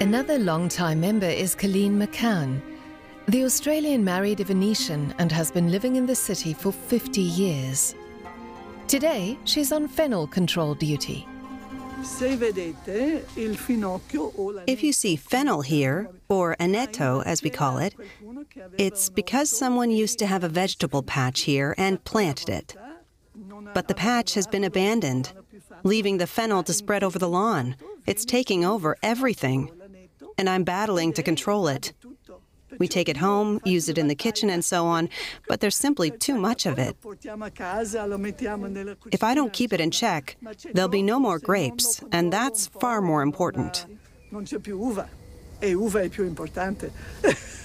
Another long-time member is Colleen McCann. The Australian married a Venetian and has been living in the city for 50 years. Today, she's on fennel control duty. If you see fennel here, or annetto as we call it, it's because someone used to have a vegetable patch here and planted it. But the patch has been abandoned, leaving the fennel to spread over the lawn. It's taking over everything, and I'm battling to control it. We take it home, use it in the kitchen and so on, but there's simply too much of it. If I don't keep it in check, there'll be no more grapes, and that's far more important.